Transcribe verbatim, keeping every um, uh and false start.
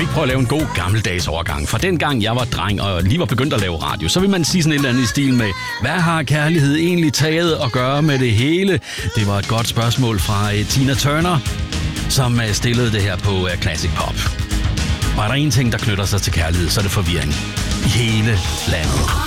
ikke prøve at lave en god gammeldags overgang? For dengang jeg var dreng og lige var begyndt at lave radio, så vil man sige sådan et eller andet i stil med, hvad har kærlighed egentlig taget at gøre med det hele? Det var et godt spørgsmål fra uh, Tina Turner, som uh, stillede det her på uh, Classic Pop. Og er der en ting, der knytter sig til kærlighed, så er det forvirring i hele landet.